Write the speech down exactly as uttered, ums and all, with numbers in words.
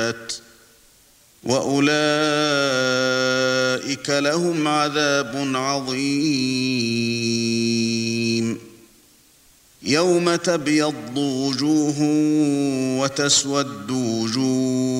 درجات وأولئك لهم عذاب عظيم يوم تبيض وجوه وتسود وجوه